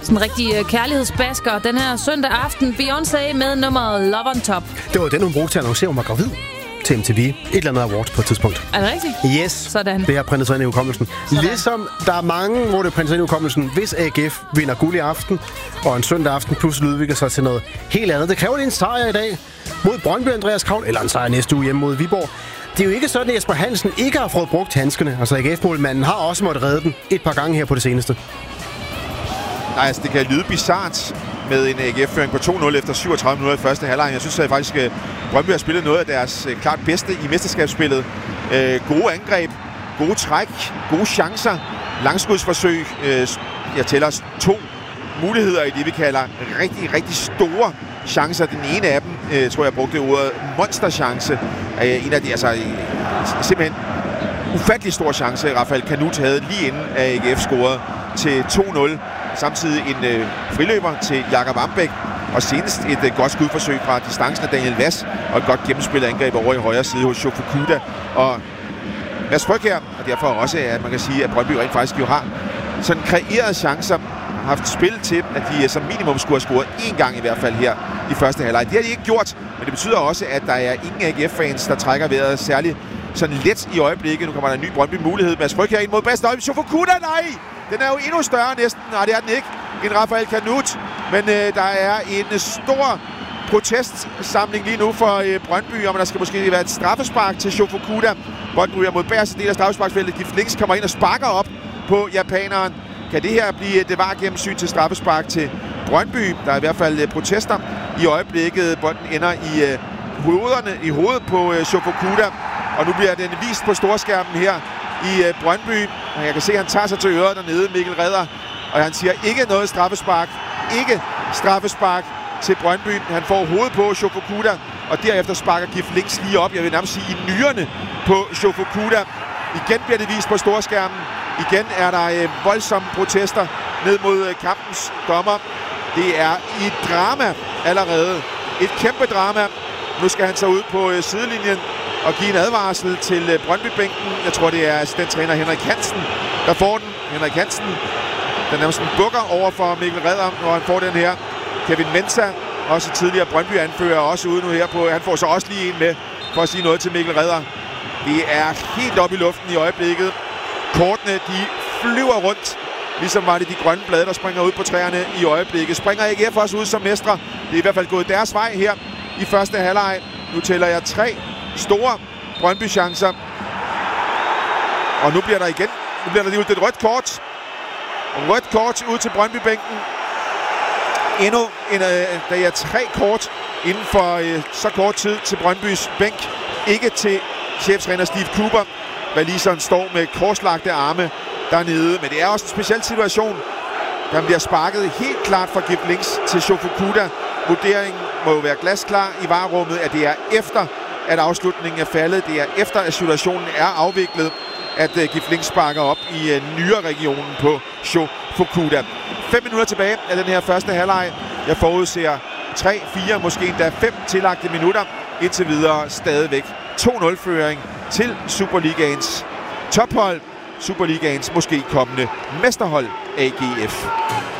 Sådan en rigtig kærlighedsbasker. Den her søndag aften, Beyoncé med nummeret Love on Top. Det var den, hun brugte til at annoncere, hun var gravid til MTV. Et eller andet awards på et tidspunkt. Er det rigtigt? Yes. Sådan. Det har printet sig ind i hukommelsen. Ligesom der er mange, hvor det printer sig ind i hukommelsen, hvis AGF vinder guld i aften, og en søndag aften pludselig udvikler sig til noget helt andet. Det kræver en sejr i dag mod Brøndby, Andreas Kravl, eller en sejr næste uge hjemme mod Viborg. Det er jo ikke sådan, at Jesper Hansen ikke har fået brugt handskerne. Altså AGF-målmanden har også måttet redde den et par gange her på det seneste. Nej, altså det kan lyde bizart med en AGF-føring på 2-0 efter 37 minutter i første halvleg. Jeg synes at faktisk, at Brøndby har spillet noget af deres klart bedste i mesterskabsspillet. Gode angreb, gode træk, gode chancer, langskudsforsøg. Jeg tæller 2 muligheder i det, vi kalder rigtig, rigtig store chancer. Den ene af dem, tror jeg brugte ordet monsterchance. En af de, altså simpelthen ufattelig stor chance, Rafael Kanut havde lige inden AGF scorede til 2-0. Samtidig en friløber til Jakob Ambæk, og senest et godt skudforsøg fra distancen af Daniel Vass, og et godt gennemspillet angreb over i højre side hos Shofo Kuda. Og Mads Fryg her, og derfor også, at man kan sige, at Brøndby rent faktisk jo har sådan kreerede chancer, haft spil til, at de som minimum skulle have scoret 1 gang i hvert fald her i første halvleg. Det har de ikke gjort, men det betyder også, at der er ingen AGF-fans, der trækker vejret særligt sådan let i øjeblikket. Nu kommer der en ny Brøndby-mulighed. Mads Fryg her ind mod bedste øjeblik. Shofo Kuda, nej! Den er jo endnu større næsten. Nej, det er den ikke. En Rafael Kanut. Men der er en stor protestsamling lige nu for Brøndby, om der skal måske være et straffespark til Shofo Kuda. Bolden ryger mod bagerste del af straffesparksfeltet. Gift Links kommer ind og sparker op på japaneren. Kan det her blive et VAR-gennemsyn til straffespark til Brøndby? Der er i hvert fald protester i øjeblikket. Bolden ender i hovedet på Shofo Kuda. Og nu bliver den vist på storskærmen her i Brøndby. Og jeg kan se, at han tager sig til øret dernede, Mikkel Redder. Og han siger ikke noget straffespark. Ikke straffespark til Brøndby. Han får hovedet på Shofo Kuda. Og derefter sparker Gift Links lige op. Jeg vil nærmest sige i nyrerne på Shofo Kuda. Igen bliver det vist på storskærmen. Igen er der voldsomme protester ned mod kampens dommer. Det er et drama allerede. Et kæmpe drama. Nu skal han så ud på sidelinjen og give en advarsel til Brøndby-bænken. Jeg tror, det er assistenttræner Henrik Hansen, der får den. Henrik Hansen, der nærmest bukker over for Mikkel Redder, når han får den her. Kevin Mensah, også tidligere Brøndby-anfører, også ude nu her på. Han får så også lige en med for at sige noget til Mikkel Redder. Det er helt op i luften i øjeblikket. Kortene, de flyver rundt. Ligesom var det de grønne blade, der springer ud på træerne i øjeblikket. Springer AGF også ud som mestre. Det er i hvert fald gået deres vej her i første halvleg. Nu tæller jeg 3 store Brøndby-chancer. Og nu bliver der lige ud et rødt kort. Rødt kort ud til Brøndby-bænken. Endnu der er 3 kort inden for så kort tid til Brøndbys bænk. Ikke til cheftræner Steve Cooper. Waliseren står med korslagte arme dernede. Men det er også en speciel situation. Der bliver sparket helt klart fra Gift Links til Shofo Kuda. Vurderingen må jo være glasklar i VAR-rummet, at det er efter, at afslutningen er faldet. Det er efter, at situationen er afviklet, at Gift Links sparker op i nyere-regionen på Shofo Kuda. 5 minutter tilbage af den her første halvleg. Jeg forudser 3, 4, måske endda 5 tillagte minutter. Indtil videre stadigvæk 2-0-føring til Superligaens tophold. Superligaens måske kommende mesterhold AGF.